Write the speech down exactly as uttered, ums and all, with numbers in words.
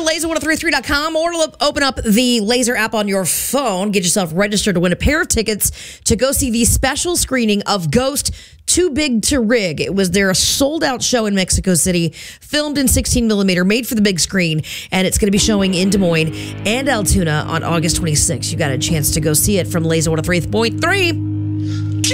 laser one oh three three dot com or open up the Laser app on your phone. Get yourself registered to win a pair of tickets to go see the special screening of Ghost Too Big to Rig. It was their sold-out show in Mexico City, filmed in sixteen millimeter, made for the big screen, and it's going to be showing in Des Moines and Altoona on August twenty-sixth. You got a chance to go see it from Laser one oh three point three.